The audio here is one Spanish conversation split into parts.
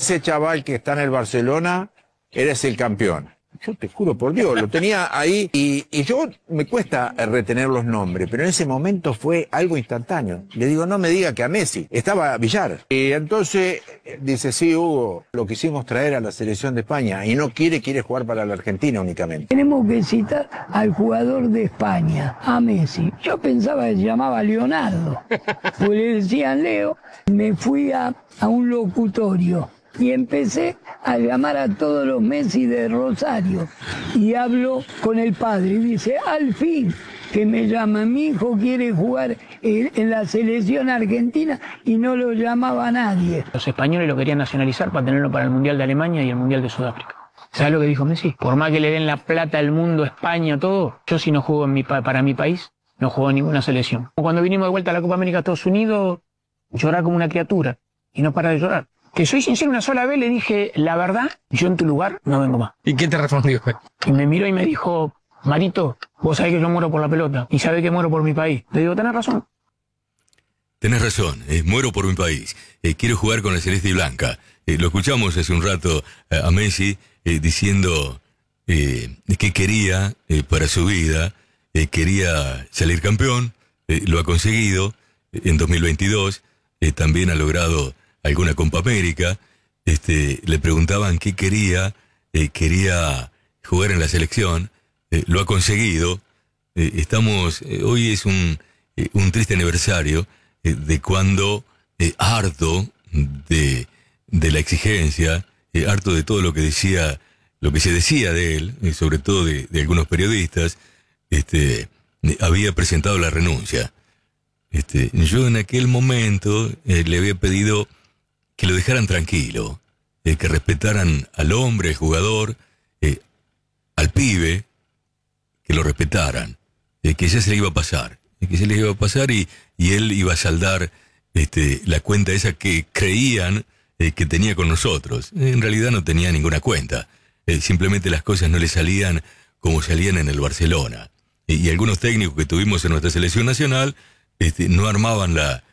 ese chaval que está en el Barcelona, eres el campeón. Yo te juro por Dios, lo tenía ahí y yo me cuesta retener los nombres, pero en ese momento fue algo instantáneo. Le digo, no me diga que a Messi, estaba Villar. Y entonces dice, sí, Hugo, lo quisimos traer a la selección de España y no quiere jugar para la Argentina únicamente. Tenemos que citar al jugador de España, a Messi. Yo pensaba que se llamaba Leonardo, pues le decían Leo. Me fui a un locutorio y empecé a llamar a todos los Messi de Rosario y hablo con el padre y dice, al fin que me llama, mi hijo quiere jugar en la selección argentina y no lo llamaba nadie. Los españoles lo querían nacionalizar para tenerlo para el Mundial de Alemania y el Mundial de Sudáfrica. ¿Sabes lo que dijo Messi? Por más que le den la plata al mundo, España, todo, yo si no juego para mi país, no juego en ninguna selección. Cuando vinimos de vuelta a la Copa América a Estados Unidos, llorar como una criatura y no parar de llorar. Que soy sincero, una sola vez le dije, la verdad, yo en tu lugar no vengo más. ¿Y qué te respondió? Y me miró y me dijo, Marito, vos sabés que yo muero por la pelota y sabés que muero por mi país. Le digo, tenés razón. Tenés razón, muero por mi país. Quiero jugar con la celeste y blanca. Lo escuchamos hace un rato a Messi diciendo que quería para su vida, quería salir campeón, lo ha conseguido en 2022, también ha logrado alguna Copa América. Le preguntaban qué quería jugar en la selección, lo ha conseguido. Hoy es un triste aniversario de cuando, harto de la exigencia, harto de todo lo que se decía de él, sobre todo de algunos periodistas, había presentado la renuncia. Yo en aquel momento le había pedido que lo dejaran tranquilo, que respetaran al hombre, al jugador, al pibe, que lo respetaran, que ya se le iba a pasar, y él iba a saldar la cuenta esa que creían que tenía con nosotros. En realidad no tenía ninguna cuenta, simplemente las cosas no le salían como salían en el Barcelona. Y algunos técnicos que tuvimos en nuestra selección nacional no armaban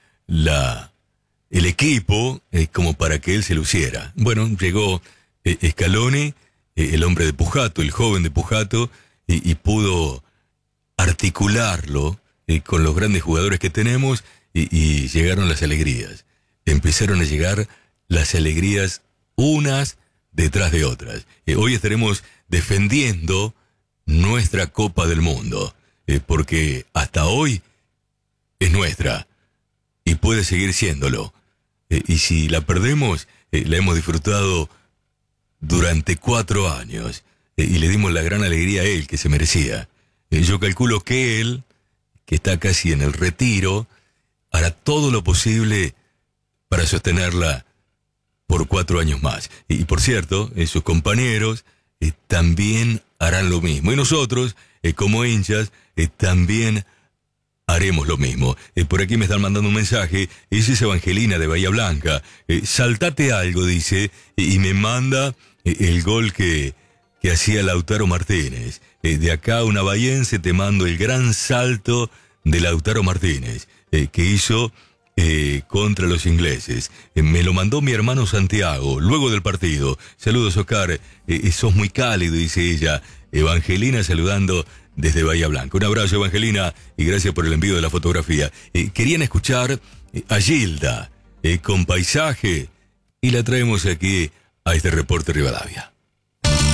el equipo como para que él se luciera. Bueno, llegó Scaloni, el hombre de Pujato, el joven de Pujato, y pudo articularlo con los grandes jugadores que tenemos, y llegaron las alegrías. Empezaron a llegar las alegrías unas detrás de otras. Hoy estaremos defendiendo nuestra Copa del Mundo, porque hasta hoy es nuestra y puede seguir siéndolo. Y si la perdemos, la hemos disfrutado durante 4 años, y le dimos la gran alegría a él que se merecía. Yo calculo que él, que está casi en el retiro, hará todo lo posible para sostenerla por 4 años más. Y por cierto, sus compañeros también harán lo mismo. Y nosotros, como hinchas, también haremos lo mismo. Por aquí me están mandando un mensaje. Esa es Evangelina de Bahía Blanca. Saltate algo, dice, y me manda el gol que hacía Lautaro Martínez. De acá, una bahiense, te mando el gran salto de Lautaro Martínez, que hizo contra los ingleses. Me lo mandó mi hermano Santiago, luego del partido. Saludos, Oscar. Sos muy cálido, dice ella. Evangelina saludando desde Bahía Blanca. Un abrazo, Evangelina, y gracias por el envío de la fotografía. Querían escuchar a Gilda con Paisaje, y la traemos aquí a este Reporte Rivadavia.